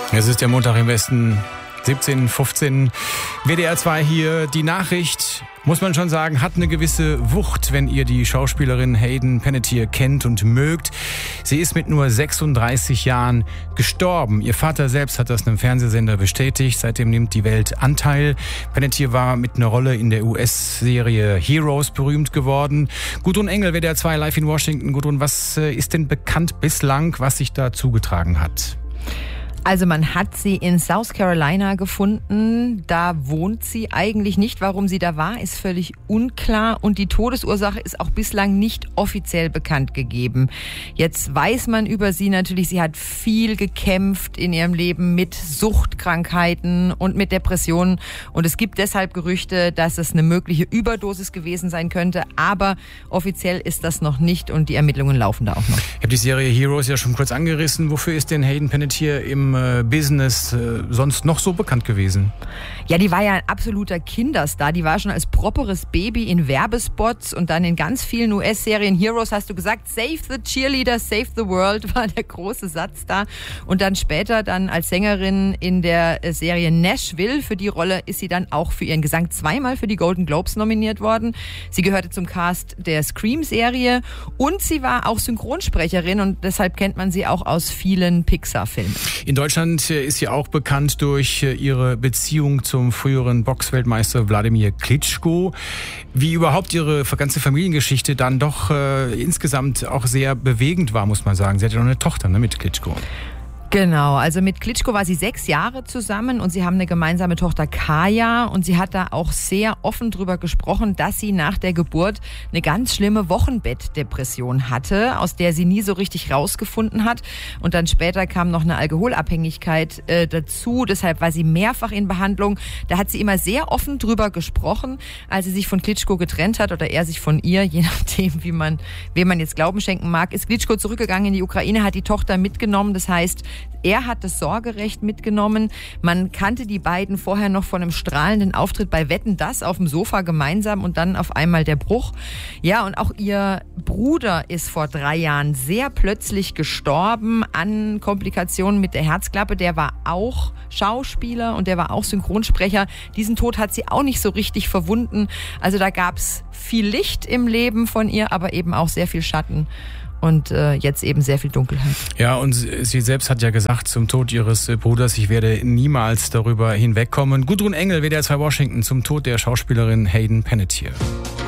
Es ist der Montag im Westen, 17:15. WDR 2 hier. Die Nachricht, muss man schon sagen, hat eine gewisse Wucht, wenn ihr die Schauspielerin Hayden Panettiere kennt und mögt. Sie ist mit nur 36 Jahren gestorben. Ihr Vater selbst hat das einem Fernsehsender bestätigt. Seitdem nimmt die Welt Anteil. Panettiere war mit einer Rolle in der US-Serie Heroes berühmt geworden. Gudrun Engel, WDR 2 live in Washington. Gudrun, was ist denn bekannt bislang, was sich da zugetragen hat? Also man hat sie in South Carolina gefunden. Da wohnt sie eigentlich nicht. Warum sie da war, ist völlig unklar. Und die Todesursache ist auch bislang nicht offiziell bekannt gegeben. Jetzt weiß man über sie natürlich, sie hat viel gekämpft in ihrem Leben mit Suchtkrankheiten und mit Depressionen. Und es gibt deshalb Gerüchte, dass es eine mögliche Überdosis gewesen sein könnte. Aber offiziell ist das noch nicht und die Ermittlungen laufen da auch noch. Ich habe die Serie Heroes ja schon kurz angerissen. Wofür ist denn Hayden Panettiere im Business sonst noch so bekannt gewesen? Ja, die war ja ein absoluter Kinderstar. Die war schon als properes Baby in Werbespots und dann in ganz vielen US-Serien. Heroes hast du gesagt, save the cheerleader, save the world war der große Satz da. Und dann später dann als Sängerin in der Serie Nashville. Für die Rolle ist sie dann auch für ihren Gesang zweimal für die Golden Globes nominiert worden. Sie gehörte zum Cast der Scream-Serie und sie war auch Synchronsprecherin und deshalb kennt man sie auch aus vielen Pixar-Filmen. In Deutschland ist sie auch bekannt durch ihre Beziehung zum früheren Boxweltmeister Wladimir Klitschko. Wie überhaupt ihre ganze Familiengeschichte dann doch insgesamt auch sehr bewegend war, muss man sagen. Sie hat ja noch eine Tochter, ne, mit Klitschko. Genau, also mit Klitschko war sie 6 Jahre zusammen und sie haben eine gemeinsame Tochter Kaja und sie hat da auch sehr offen drüber gesprochen, dass sie nach der Geburt eine ganz schlimme Wochenbettdepression hatte, aus der sie nie so richtig rausgefunden hat und dann später kam noch eine Alkoholabhängigkeit dazu, deshalb war sie mehrfach in Behandlung. Da hat sie immer sehr offen drüber gesprochen, als sie sich von Klitschko getrennt hat oder er sich von ihr, je nachdem, wem man jetzt Glauben schenken mag, ist Klitschko zurückgegangen in die Ukraine, hat die Tochter mitgenommen, das heißt, er hat das Sorgerecht mitgenommen. Man kannte die beiden vorher noch von einem strahlenden Auftritt bei Wetten, dass auf dem Sofa gemeinsam und dann auf einmal der Bruch. Ja, und auch ihr Bruder ist vor 3 Jahren sehr plötzlich gestorben an Komplikationen mit der Herzklappe. Der war auch Schauspieler und der war auch Synchronsprecher. Diesen Tod hat sie auch nicht so richtig verwunden. Also da gab's viel Licht im Leben von ihr, aber eben auch sehr viel Schatten. Und jetzt eben sehr viel Dunkelheit. Ja, und sie selbst hat ja gesagt zum Tod ihres Bruders, ich werde niemals darüber hinwegkommen. Gudrun Engel, WDR 2 Washington, zum Tod der Schauspielerin Hayden Panettiere.